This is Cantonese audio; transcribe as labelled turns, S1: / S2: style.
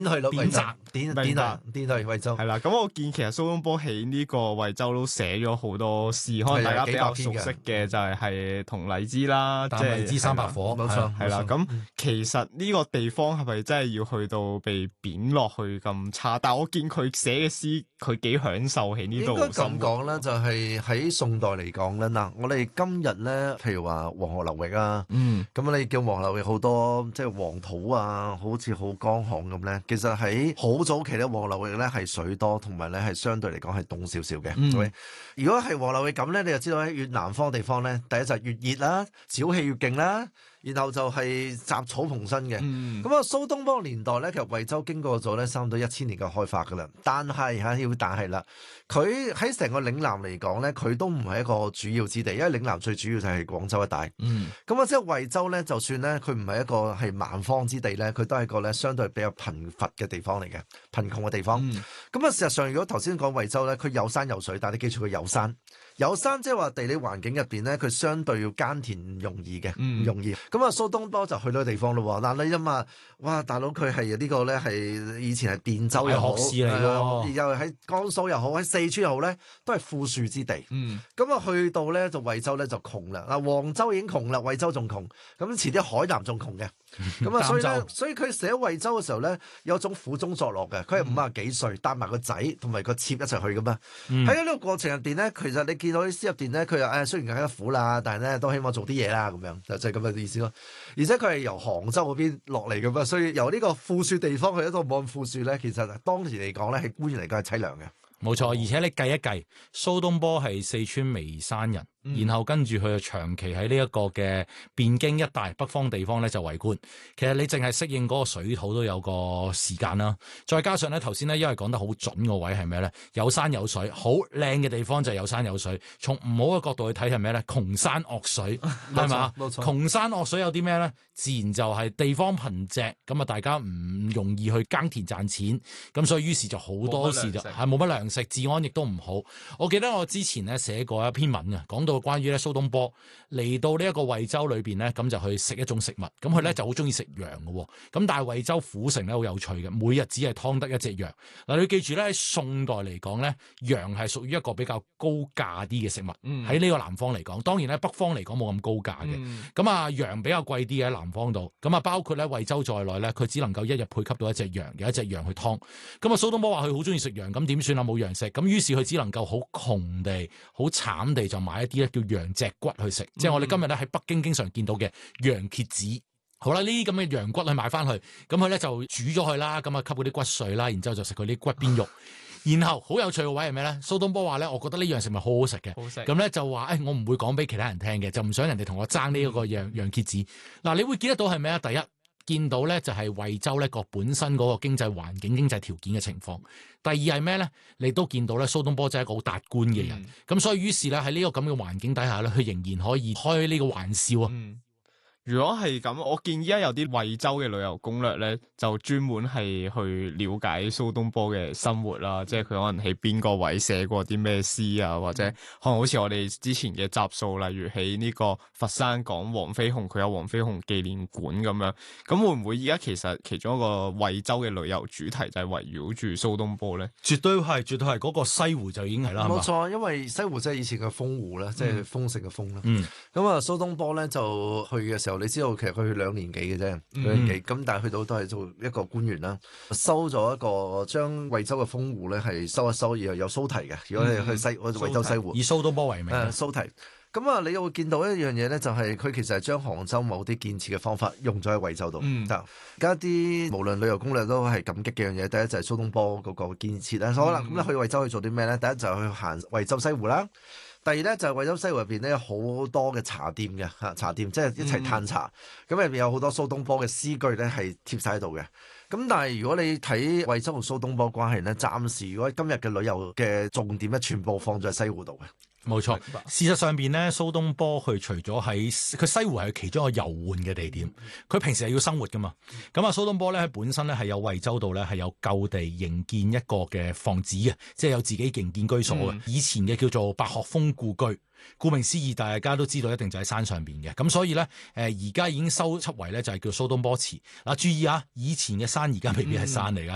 S1: 去咯，
S2: 典宅
S1: 典
S2: 明白
S1: 去惠州。
S3: 係啦，咁我見其實蘇東坡喺呢個惠州都寫咗好多詩，可能大家比較熟悉嘅就係同荔枝啦，即係
S2: 荔枝三百火，
S1: 冇錯，
S3: 係啦。咁其實呢個地方係咪真係要去到被貶落去咁差？但係我見佢寫嘅詩，佢幾享受喺呢度。
S1: 應該咁講啦，就係喺宋代嚟講咧，嗱，我哋今日咧，譬如話黃河流域啊，咁你叫黃河流域好多即係黃土啊，好似好乾旱咁咧。其實喺好早期咧，黃河流域咧係水多，同埋咧係相對嚟講係凍少少嘅。如果係黃河流域咁咧，你就知道喺越南方地方咧，第一就係越熱啦，沼氣越勁啦。然後就係雜草蓬生嘅，咁蘇東坡年代咧，其實惠州經過咗咧差唔多1000年嘅開發噶啦，但係啦，佢喺成個嶺南嚟講咧，佢都唔係一個主要之地，因為嶺南最主要就係廣州一帶，咁即係惠州咧，就算咧佢唔係一個係蠻荒之地咧，佢都係一個咧相對比較貧乏嘅地方嚟嘅，貧窮嘅地方。事實上如果頭先講惠州咧，佢有山有水，但係你記住佢有山，即係話地理環境入邊咧，佢相對要耕田唔容易嘅，唔容易。蘇東坡就去到個地方咯喎，嗱你諗下，哇大佬佢係呢個咧係以前係汴州又好，
S2: 學士嚟喎，
S1: 又喺江蘇又好，喺四川又好咧，都係富庶之地。咁去到咧就惠州咧就窮啦，嗱黃州已經窮啦，惠州仲窮，咁遲啲海南仲窮嘅。所以佢寫惠州嘅時候咧，有種苦中作樂嘅，佢係50幾歲，帶埋個仔同埋個妾一齊去噶嘛。喺呢個過程入邊咧，其實你見到啲詩入邊咧，佢又雖然更加苦啦，但係咧都希望做啲嘢啦，咁樣就係咁嘅意思咯。而且佢係由杭州嗰邊落嚟噶嘛，所以由呢個富庶地方去一個冇咁富庶咧，其實當時嚟講咧，係官員嚟講係凄涼嘅。
S2: 冇錯，而且你計一計，蘇東坡係四川眉山人。然後跟住佢就長期喺呢一個嘅汴京一帶北方地方咧就為官。其實你淨係適應嗰個水土都有個時間啦。再加上咧頭先咧，因為講得好準個位係咩咧？有山有水，好靚嘅地方就係有山有水。從唔好嘅角度去睇係咩咧？窮山惡水係嘛？
S1: 冇錯。
S2: 窮山惡水有啲咩咧？自然就係地方貧瘠，咁啊大家唔容易去耕田賺錢，咁所以於是就好多時就係冇乜糧食，治安亦都唔好。我記得我之前咧寫過一篇文啊，講到關於咧蘇東坡嚟到呢一個惠州裏邊咧，咁就去食一種食物，咁佢咧就好中意食羊嘅，咁但係惠州府城咧好有趣嘅，每日只係劏得一隻羊。嗱，你要記住咧，喺宋代嚟講咧，羊係屬於一個比較高價啲嘅食物，喺呢個南方嚟講，當然咧北方嚟講冇咁高價嘅，咁啊羊比較貴啲嘅喺南方度，咁啊包括咧惠州在內咧，佢只能夠一日配給到一隻羊，有一隻羊去劏。咁啊蘇東坡話佢好中意食羊，咁點算啊？冇羊食，咁於是佢只能夠好窮地、好慘地就買一啲咧叫羊脊骨去食，即係我哋今日咧喺北京經常見到嘅羊蝎子。好啦，呢啲咁嘅羊骨去買翻去，咁佢咧就煮咗佢啦，咁啊吸嗰啲骨髓啦，然之後就食佢啲骨邊肉。然後好有趣嘅位係咩咧？蘇東坡話咧，我覺得呢樣食物好好食嘅，咁咧就話我唔會講俾其他人聽嘅，就唔想人哋同我爭呢一個羊蝎子。嗱，你會見得到係咩啊？第一，見到咧就係惠州咧個本身嗰個經濟環境、經濟條件嘅情況。第二係咩咧？你都見到咧蘇東坡真係一個好達觀嘅人，咁所以於是咧喺呢個咁嘅環境底下咧，佢仍然可以開呢個玩笑啊。
S3: 如果係咁，我見依家有啲惠州嘅旅遊攻略咧，就專門係去了解蘇東坡嘅生活啦，即係佢可能喺邊個位寫過啲咩詩啊，或者可能好似我哋之前嘅集數，例如喺呢個佛山講黃飛鴻，佢有黃飛鴻紀念館咁樣，咁會唔會依家其實其中一個惠州嘅旅遊主題就係圍繞住蘇東坡咧？
S2: 絕對係嗰個西湖就已經係啦，
S1: 冇錯，因為西湖即係以前嘅豐湖啦，即係豐盛嘅豐啦。咁啊，蘇東坡咧就去嘅時候，你知道其實佢去2年幾嘅啫，2年幾咁，但係去到都係做一個官員啦，收咗一個將惠州嘅豐湖咧係收一收，然後有蘇堤嘅。如果你去惠州西湖，
S2: 以蘇東坡為名，
S1: 蘇堤。咁啊，你又會見到一樣嘢咧，就係佢其實係將杭州某啲建設嘅方法用咗喺惠州度。而家啲無論旅遊攻略都係感激嘅樣嘢。第一就係蘇東坡嗰個建設啦。好啦，咁去惠州去做啲咩咧？第一就係去行惠州西湖啦。第二咧就係惠州西湖入邊咧有好多嘅茶店嘅茶店，即係一齊嘆茶。咁入邊有好多蘇東坡嘅詩句咧係貼晒喺度嘅。咁但係如果你睇惠州同蘇東坡關係咧，暫時如果今日嘅旅遊嘅重點咧，全部放咗喺西湖度嘅。
S2: 冇錯，事實上邊咧，蘇東坡佢除咗喺佢西湖係其中一個遊玩嘅地點，佢平時係要生活噶嘛。咁啊，蘇東坡咧喺本身咧係有惠州度咧係有舊地營建一個嘅房子嘅，即係有自己營建居所嘅。以前嘅叫做白鶴峰故居，顧名思義，大家都知道一定就喺山上邊嘅。咁所以咧，而家已經修葺為咧就係叫蘇東坡祠。嗱，注意啊，以前嘅山而家未必係山嚟噶。